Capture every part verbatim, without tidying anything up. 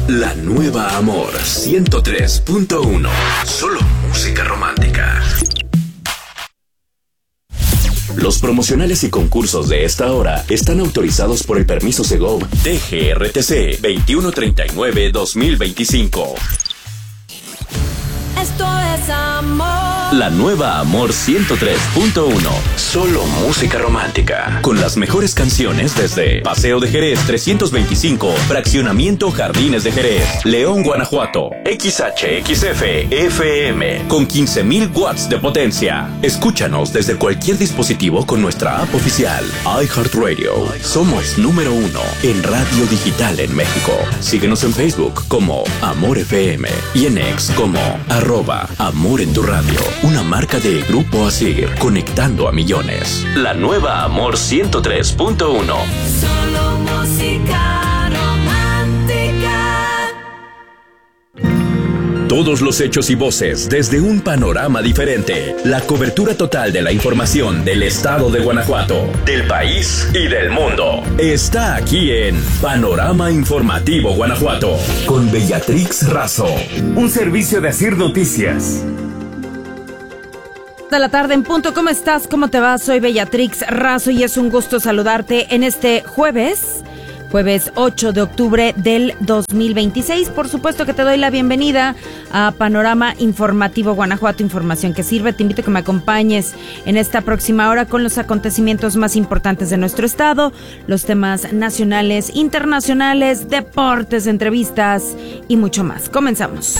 La nueva Amor ciento tres punto uno. Solo música romántica. Los promocionales y concursos de esta hora están autorizados por el permiso Segov T G R T C veintiuno treinta y nueve guión dos mil veinticinco. Esto es amor. La nueva Amor ciento tres punto uno. Solo música romántica. Con las mejores canciones desde Paseo de Jerez trescientos veinticinco, Fraccionamiento Jardines de Jerez, León, Guanajuato. X H X F F M con quince mil watts de potencia. Escúchanos desde cualquier dispositivo con nuestra app oficial. iHeartRadio. Somos número uno en radio digital en México. Síguenos en Facebook como Amor F M y en X como arroba Amor en tu radio. Una marca de Grupo Asir, conectando a millones. La nueva Amor ciento tres punto uno. Solo música romántica. Todos los hechos y voces desde un panorama diferente. La cobertura total de la información del estado de Guanajuato, del país y del mundo. Está aquí en Panorama Informativo Guanajuato, con Bellatrix Razo. Un servicio de Asir Noticias. De la tarde en punto, ¿cómo estás? ¿Cómo te va? Soy Bellatrix Razo y es un gusto saludarte en este jueves, jueves ocho de octubre del dos mil veintiséis. Por supuesto que te doy la bienvenida a Panorama Informativo Guanajuato, información que sirve. Te invito a que me acompañes en esta próxima hora con los acontecimientos más importantes de nuestro estado, los temas nacionales, internacionales, deportes, entrevistas y mucho más. Comenzamos.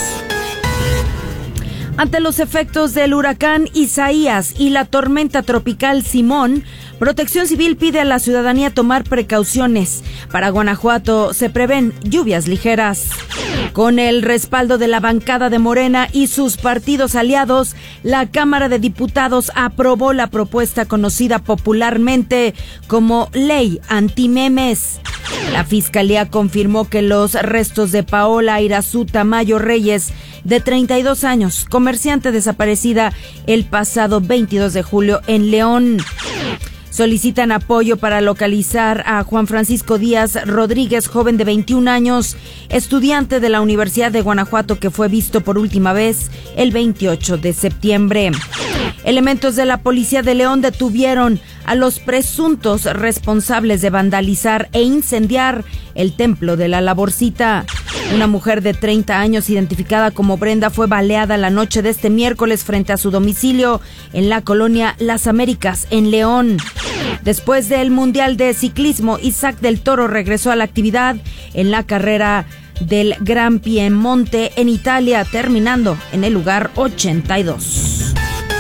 Ante los efectos del huracán Isaías y la tormenta tropical Simón, Protección Civil pide a la ciudadanía tomar precauciones. Para Guanajuato se prevén lluvias ligeras. Con el respaldo de la bancada de Morena y sus partidos aliados, la Cámara de Diputados aprobó la propuesta conocida popularmente como Ley Antimemes. La Fiscalía confirmó que los restos de Paola Irazú Tamayo Reyes, de treinta y dos años, comerciante desaparecida el pasado veintidós de julio en León. Solicitan apoyo para localizar a Juan Francisco Díaz Rodríguez, joven de veintiún años, estudiante de la Universidad de Guanajuato que fue visto por última vez el veintiocho de septiembre. Elementos de la Policía de León detuvieron a los presuntos responsables de vandalizar e incendiar el templo de la Laborcita. Una mujer de treinta años identificada como Brenda fue baleada la noche de este miércoles frente a su domicilio en la colonia Las Américas, en León. Después del Mundial de Ciclismo, Isaac del Toro regresó a la actividad en la carrera del Gran Piemonte en Italia, terminando en el lugar ochenta y dos.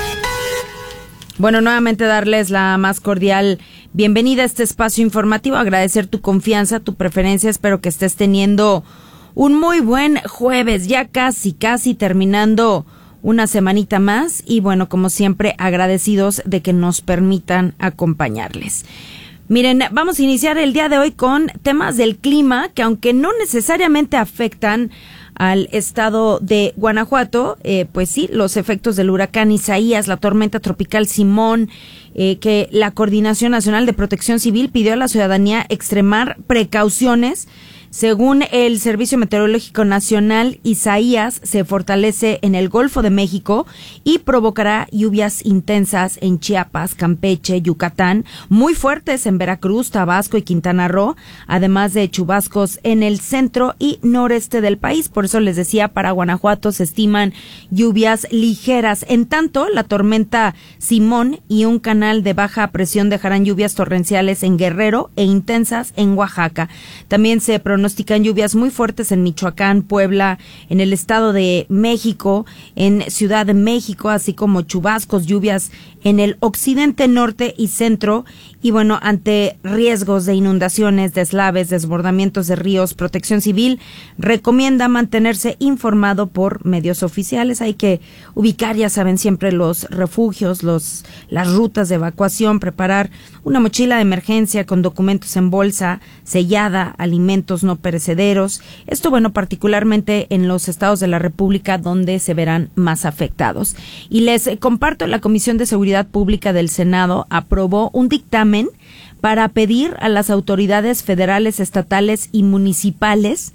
Bueno, nuevamente darles la más cordial bienvenida a este espacio informativo, agradecer tu confianza, tu preferencia, espero que estés teniendo un muy buen jueves, ya casi, casi terminando una semanita más y bueno, como siempre, agradecidos de que nos permitan acompañarles. Miren, vamos a iniciar el día de hoy con temas del clima que aunque no necesariamente afectan al estado de Guanajuato, eh, pues sí, los efectos del huracán Isaías, la tormenta tropical Simón, eh, que la Coordinación Nacional de Protección Civil pidió a la ciudadanía extremar precauciones. Según el Servicio Meteorológico Nacional, Isaías se fortalece en el Golfo de México y provocará lluvias intensas en Chiapas, Campeche, Yucatán, muy fuertes en Veracruz, Tabasco y Quintana Roo, además de chubascos en el centro y noreste del país. Por eso les decía, para Guanajuato se estiman lluvias ligeras. En tanto, la tormenta Simón y un canal de baja presión dejarán lluvias torrenciales en Guerrero e intensas en Oaxaca. También se pronostican lluvias muy fuertes en Michoacán, Puebla, en el Estado de México, en Ciudad de México, así como chubascos, lluvias en el occidente, norte y centro. Y bueno, ante riesgos de inundaciones, deslaves, desbordamientos de ríos, Protección Civil recomienda mantenerse informado por medios oficiales. Hay que ubicar, ya saben, siempre los refugios, los las rutas de evacuación, preparar una mochila de emergencia con documentos en bolsa, sellada, alimentos no perecederos. Esto, bueno, particularmente en los estados de la República donde se verán más afectados. Y les comparto, la Comisión de Seguridad Pública del Senado aprobó un dictamen para pedir a las autoridades federales, estatales y municipales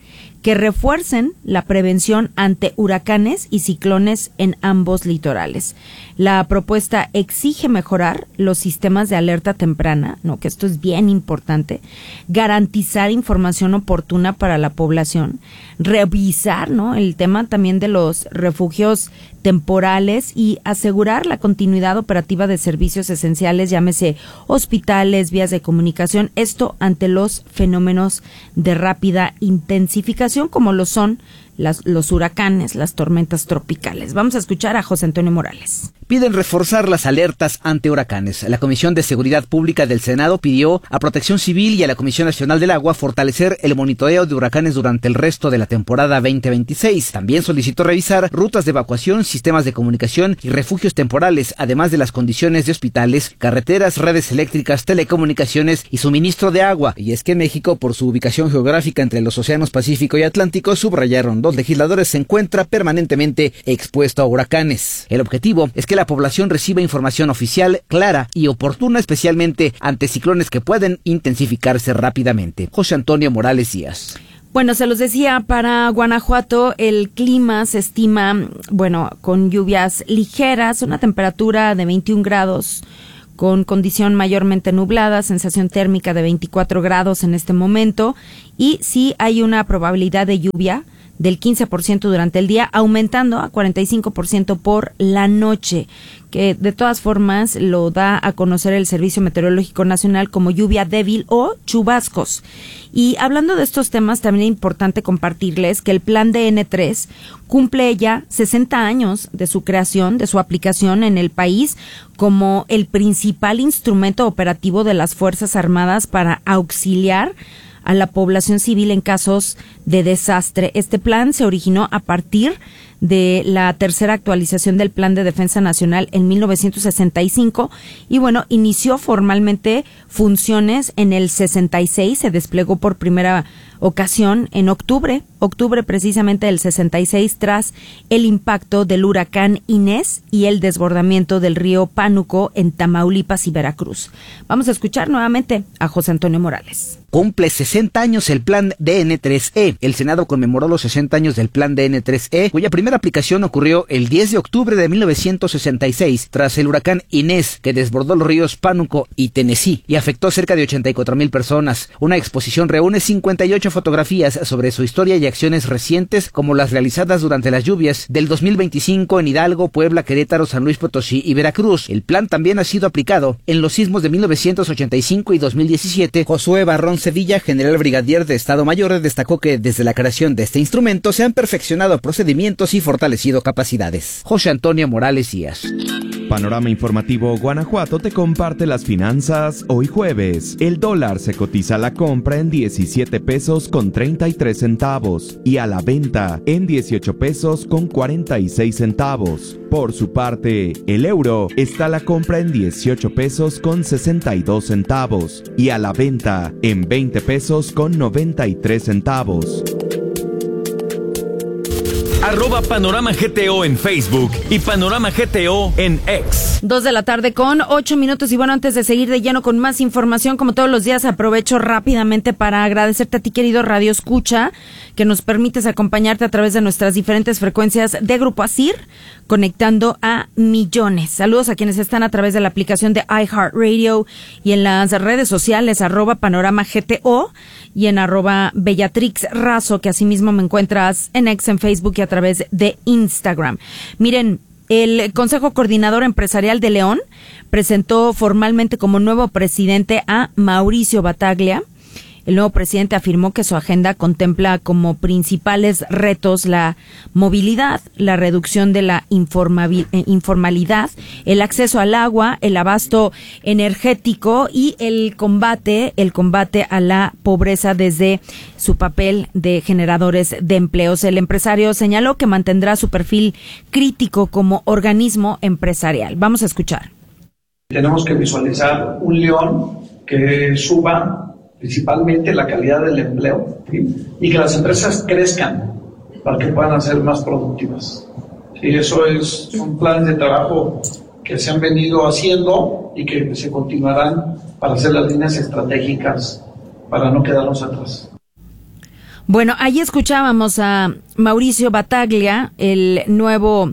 que refuercen la prevención ante huracanes y ciclones en ambos litorales. La propuesta exige mejorar los sistemas de alerta temprana, ¿no? Que esto es bien importante, garantizar información oportuna para la población, revisar, ¿no? el tema también de los refugios temporales y asegurar la continuidad operativa de servicios esenciales, llámese hospitales, vías de comunicación, esto ante los fenómenos de rápida intensificación como lo son las, los huracanes, las tormentas tropicales. Vamos a escuchar a José Antonio Morales. Piden reforzar las alertas ante huracanes. La Comisión de Seguridad Pública del Senado pidió a Protección Civil y a la Comisión Nacional del Agua fortalecer el monitoreo de huracanes durante el resto de la temporada veinte veintiséis. También solicitó revisar rutas de evacuación, sistemas de comunicación y refugios temporales, además de las condiciones de hospitales, carreteras, redes eléctricas, telecomunicaciones y suministro de agua. Y es que México, por su ubicación geográfica entre los océanos Pacífico y Atlántico, subrayaron dos legisladores, se encuentra permanentemente expuesto a huracanes. El objetivo es que la población reciba información oficial, clara y oportuna, especialmente ante ciclones que pueden intensificarse rápidamente. José Antonio Morales Díaz. Bueno, se los decía, para Guanajuato el clima se estima, bueno, con lluvias ligeras, una temperatura de veintiún grados, con condición mayormente nublada, sensación térmica de veinticuatro grados en este momento, y sí hay una probabilidad de lluvia del quince por ciento durante el día, aumentando a cuarenta y cinco por ciento por la noche, que de todas formas lo da a conocer el Servicio Meteorológico Nacional como lluvia débil o chubascos. Y hablando de estos temas, también es importante compartirles que el Plan D N tres cumple ya sesenta años de su creación, de su aplicación en el país, como el principal instrumento operativo de las Fuerzas Armadas para auxiliar a la población civil en casos de desastre. Este plan se originó a partir de la tercera actualización del Plan de Defensa Nacional en mil novecientos sesenta y cinco y bueno, inició formalmente funciones en el sesenta y seis, se desplegó por primera ocasión en octubre, octubre precisamente del sesenta y seis, tras el impacto del huracán Inés y el desbordamiento del río Pánuco en Tamaulipas y Veracruz. Vamos a escuchar nuevamente a José Antonio Morales. Cumple sesenta años el Plan D N tres E. El Senado conmemoró los sesenta años del Plan D N tres E, cuya primera aplicación ocurrió el diez de octubre de mil novecientos sesenta y seis, tras el huracán Inés, que desbordó los ríos Pánuco y Tennessee y afectó cerca de ochenta y cuatro mil personas. Una exposición reúne cincuenta y ocho fotografías sobre su historia y acciones recientes, como las realizadas durante las lluvias del dos mil veinticinco en Hidalgo, Puebla, Querétaro, San Luis Potosí y Veracruz. El plan también ha sido aplicado en los sismos de mil novecientos ochenta y cinco y dos mil diecisiete. Josué Barrón Sevilla, general brigadier de Estado Mayor, destacó que desde la creación de este instrumento se han perfeccionado procedimientos y fortalecido capacidades. José Antonio Morales Díaz. Panorama Informativo Guanajuato te comparte las finanzas hoy jueves. El dólar se cotiza a la compra en diecisiete pesos con treinta y tres centavos y a la venta en dieciocho pesos con cuarenta y seis centavos. Por su parte, el euro está a la compra en dieciocho pesos con sesenta y dos centavos y a la venta en veinte pesos con noventa y tres centavos. Arroba Panorama G T O en Facebook y Panorama G T O en X. Dos de la tarde con ocho minutos y bueno, antes de seguir de lleno con más información, como todos los días, aprovecho rápidamente para agradecerte a ti, querido Radio Escucha, que nos permites acompañarte a través de nuestras diferentes frecuencias de Grupo Asir, conectando a millones. Saludos a quienes están a través de la aplicación de iHeartRadio y en las redes sociales, arroba Panorama G T O y en arroba Bellatrix Razo, que asimismo me encuentras en X, en Facebook y a través de Instagram. Miren, el Consejo Coordinador Empresarial de León presentó formalmente como nuevo presidente a Mauricio Bataglia. El nuevo presidente afirmó que su agenda contempla como principales retos la movilidad, la reducción de la informalidad, el acceso al agua, el abasto energético y el combate, el combate a la pobreza desde su papel de generadores de empleos. El empresario señaló que mantendrá su perfil crítico como organismo empresarial. Vamos a escuchar. Tenemos que visualizar un León que suba principalmente la calidad del empleo, ¿sí? Y que las empresas crezcan para que puedan ser más productivas. Sí, eso es, son planes de trabajo que se han venido haciendo y que se continuarán para hacer las líneas estratégicas para no quedarnos atrás. Bueno, ahí escuchábamos a Mauricio Battaglia, el nuevo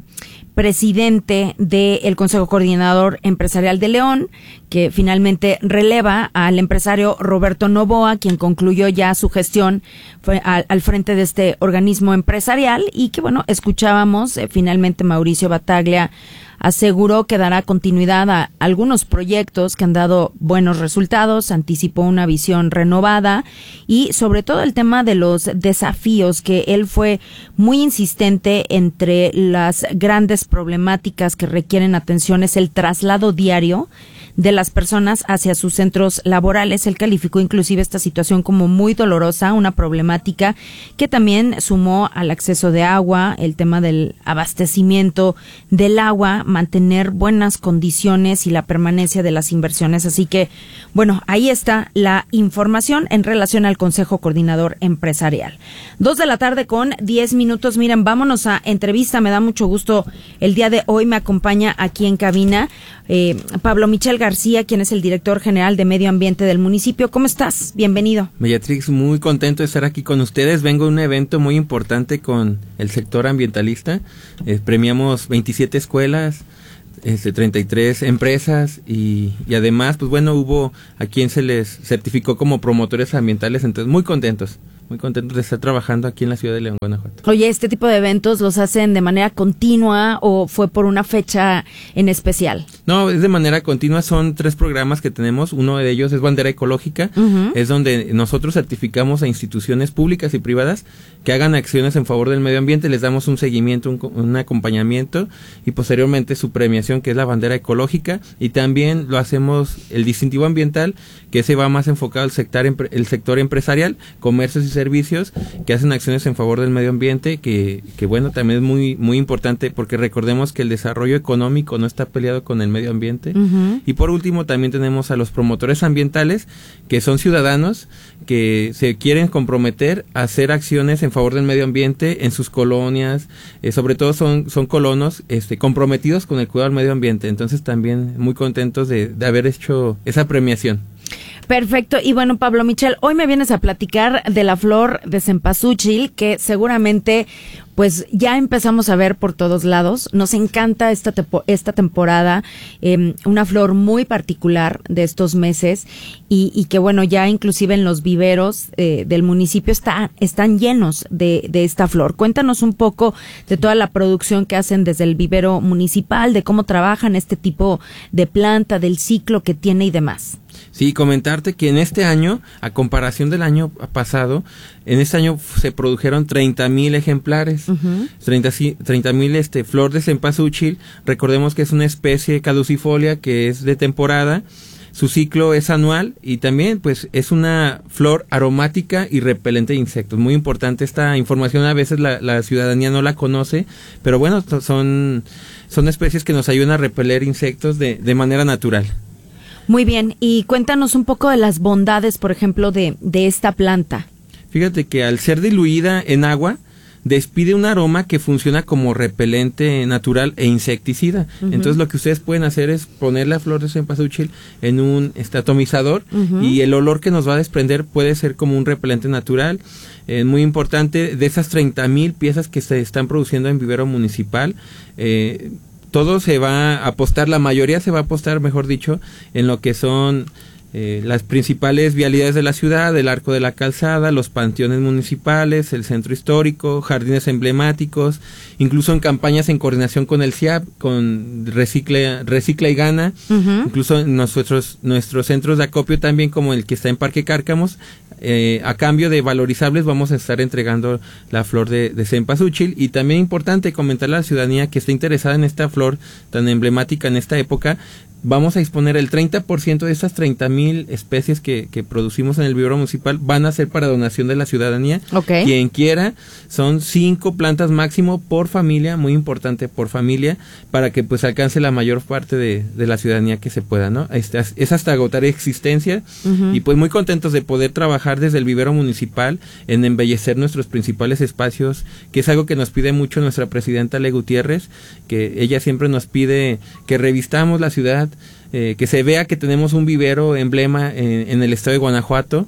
presidente del Consejo Coordinador Empresarial de León, que finalmente releva al empresario Roberto Novoa, quien concluyó ya su gestión fue al, al frente de este organismo empresarial, y que bueno, escuchábamos eh, finalmente Mauricio Battaglia aseguró que dará continuidad a algunos proyectos que han dado buenos resultados, anticipó una visión renovada y sobre todo el tema de los desafíos, que él fue muy insistente entre las grandes problemáticas que requieren atención es el traslado diario de las personas hacia sus centros laborales. Él calificó inclusive esta situación como muy dolorosa, una problemática que también sumó al acceso de agua, el tema del abastecimiento del agua, mantener buenas condiciones y la permanencia de las inversiones. Así que, bueno, ahí está la información en relación al Consejo Coordinador Empresarial. Dos de la tarde con diez minutos. Miren, vámonos a entrevista. Me da mucho gusto. El día de hoy me acompaña aquí en cabina eh, Pablo Michel García, quien es el director general de Medio Ambiente del municipio. ¿Cómo estás? Bienvenido. Beatriz, muy contento de estar aquí con ustedes. Vengo a un evento muy importante con el sector ambientalista. Eh, premiamos veintisiete escuelas, este, treinta y tres empresas y, y además, pues bueno, hubo a quien se les certificó como promotores ambientales. Entonces, muy contentos. Muy contentos de estar trabajando aquí en la ciudad de León, Guanajuato. Oye, ¿este tipo de eventos los hacen de manera continua o fue por una fecha en especial? No, es de manera continua. Son tres programas que tenemos. Uno de ellos es Bandera Ecológica. Uh-huh. Es donde nosotros certificamos a instituciones públicas y privadas que hagan acciones en favor del medio ambiente. Les damos un seguimiento, un, un acompañamiento y posteriormente su premiación, que es la Bandera Ecológica. Y también lo hacemos el distintivo ambiental, que se va más enfocado al sector, el sector empresarial, comercios y servicios que hacen acciones en favor del medio ambiente, que, que bueno, también es muy muy importante porque recordemos que el desarrollo económico no está peleado con el medio ambiente. Uh-huh. Y por último también tenemos a los promotores ambientales, que son ciudadanos que se quieren comprometer a hacer acciones en favor del medio ambiente en sus colonias, eh, sobre todo son son colonos este comprometidos con el cuidado del medio ambiente. Entonces también muy contentos de, de haber hecho esa premiación. Perfecto. Y bueno, Pablo Michel, hoy me vienes a platicar de la flor de cempasúchil, que seguramente pues ya empezamos a ver por todos lados. Nos encanta esta tepo, esta temporada, eh, una flor muy particular de estos meses y, y que bueno, ya inclusive en los viveros eh, del municipio está, están llenos de, de esta flor. Cuéntanos un poco de toda la producción que hacen desde el vivero municipal, de cómo trabajan este tipo de planta, del ciclo que tiene y demás. Sí, comentarte que en este año, a comparación del año pasado, en este año se produjeron treinta mil ejemplares, uh-huh. treinta mil este, flor de cempasúchil. Recordemos que es una especie caducifolia que es de temporada, su ciclo es anual y también pues es una flor aromática y repelente de insectos. Muy importante esta información, a veces la, la ciudadanía no la conoce, pero bueno, son, son especies que nos ayudan a repeler insectos de, de manera natural. Muy bien, y cuéntanos un poco de las bondades, por ejemplo, de, de esta planta. Fíjate que al ser diluida en agua, despide un aroma que funciona como repelente natural e insecticida. Uh-huh. Entonces lo que ustedes pueden hacer es poner la flor de cempasúchil en un este, atomizador, uh-huh. y el olor que nos va a desprender puede ser como un repelente natural. Es eh, muy importante, de esas treinta mil piezas que se están produciendo en vivero municipal, eh, todo se va a apostar, la mayoría se va a apostar, mejor dicho, en lo que son eh, las principales vialidades de la ciudad, el Arco de la Calzada, los panteones municipales, el centro histórico, jardines emblemáticos, incluso en campañas en coordinación con el C I A P, con Recicla, Recicla y Gana, uh-huh. incluso en nuestros, nuestros centros de acopio también, como el que está en Parque Cárcamos. Eh, a cambio de valorizables vamos a estar entregando la flor de, de cempasúchil. Y también importante comentarle a la ciudadanía que está interesada en esta flor tan emblemática en esta época. Vamos a disponer el treinta por ciento de esas treinta mil especies que, que producimos en el vivero municipal van a ser para donación de la ciudadanía. Okay. Quien quiera, son cinco plantas máximo por familia, muy importante por familia, para que pues alcance la mayor parte de, de la ciudadanía que se pueda, ¿no? Este, es hasta agotar existencia, uh-huh. y pues muy contentos de poder trabajar desde el vivero municipal en embellecer nuestros principales espacios, que es algo que nos pide mucho nuestra presidenta Le Gutiérrez, que ella siempre nos pide que revistamos la ciudad, Eh, que se vea que tenemos un vivero emblema en, en el estado de Guanajuato,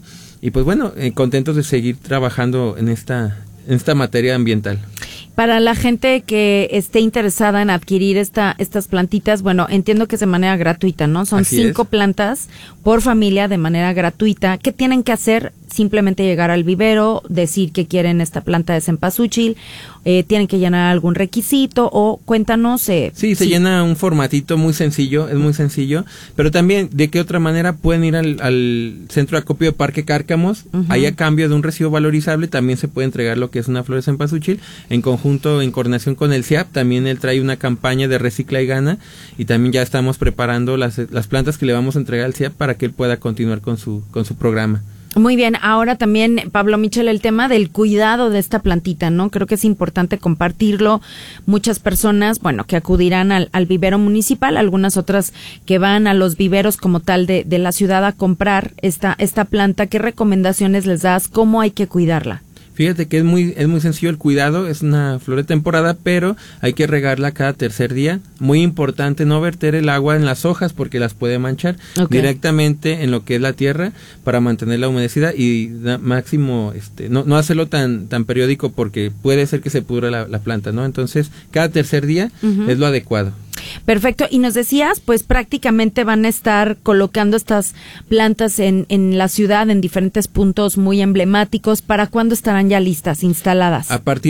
y pues bueno, eh, contentos de seguir trabajando en esta, en esta materia ambiental. Para la gente que esté interesada en adquirir esta estas plantitas, bueno, entiendo que es de manera gratuita, ¿no? Son Así cinco es. plantas por familia de manera gratuita. ¿Qué tienen que hacer? Simplemente llegar al vivero, decir que quieren esta planta de cempasúchil, eh, tienen que llenar algún requisito o cuéntanos. Eh, Sí, se si- llena un formatito muy sencillo, es muy sencillo, pero también de qué otra manera pueden ir al, al centro de acopio de Parque Cárcamos, Ujú. ahí a cambio de un recibo valorizable también se puede entregar lo que es una flor de cempasúchil, en conjunto, en coordinación con el C I A P, también él trae una campaña de recicla y gana, y también ya estamos preparando las, las plantas que le vamos a entregar al C I A P para que él pueda continuar con su, con su programa. Muy bien, ahora también, Pablo Michel, el tema del cuidado de esta plantita, ¿no? Creo que es importante compartirlo. Muchas personas, bueno, que acudirán al, al vivero municipal, algunas otras que van a los viveros como tal de, de la ciudad a comprar esta, esta planta. ¿Qué recomendaciones les das? ¿Cómo hay que cuidarla? Fíjate que es muy es muy sencillo el cuidado, es una flor de temporada, pero hay que regarla cada tercer día. Muy importante no verter el agua en las hojas porque las puede manchar, Ok. directamente en lo que es la tierra para mantenerla humedecida y da- máximo este no no hacerlo tan tan periódico porque puede ser que se pudra la, la planta, ¿no? Entonces, cada tercer día Ujú. es lo adecuado. Perfecto. Y nos decías, pues prácticamente van a estar colocando estas plantas en, en la ciudad, en diferentes puntos muy emblemáticos. ¿Para cuándo estarán ya listas, instaladas? A partir